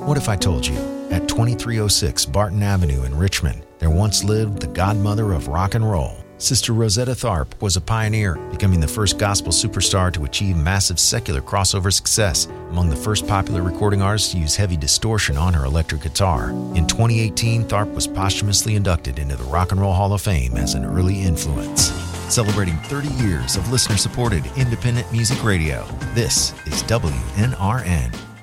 What if I told you, at 2306 Barton Avenue in Richmond, there once lived the godmother of rock and roll? Sister Rosetta Tharpe was a pioneer, becoming the first gospel superstar to achieve massive secular crossover success, among the first popular recording artists to use heavy distortion on her electric guitar. In 2018, Tharpe was posthumously inducted into the Rock and Roll Hall of Fame as an early influence. Celebrating 30 years of listener-supported independent music radio, this is WNRN.